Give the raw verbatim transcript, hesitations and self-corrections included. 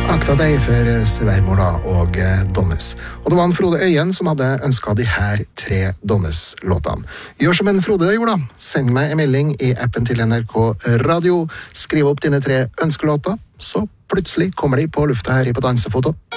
Akta deg for Sveimola og Donnes. Og det var en Frode Øyen som hadde ønsket de her tre Donnes-låtene. Gjør som en Frode gjorde da. Send meg en melding i appen til N R K Radio. Skriv opp dine tre ønskelåter, så plutselig kommer de på lufta her i På Dansefoto.